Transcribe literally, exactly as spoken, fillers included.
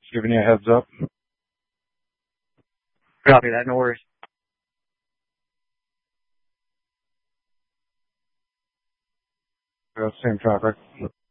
Just giving you a heads up. Copy that, no worries. Same traffic.